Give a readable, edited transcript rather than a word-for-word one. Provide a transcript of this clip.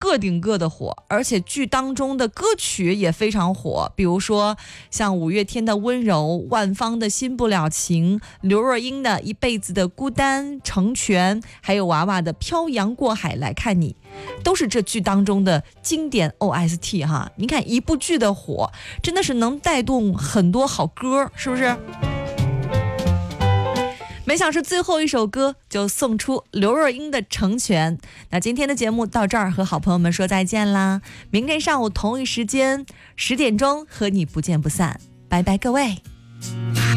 个顶个的火，而且剧当中的歌曲也非常火，比如说像五月天的温柔，万芳的新不了情，刘若英的一辈子的孤单，成全，还有娃娃的漂洋过海来看你，都是这剧当中的经典 OST 哈。你看一部剧的火真的是能带动很多好歌，是不是？没想是最后一首歌就送出刘若英的成全。那今天的节目到这儿，和好朋友们说再见啦，明天上午同一时间10点钟和你不见不散，拜拜各位。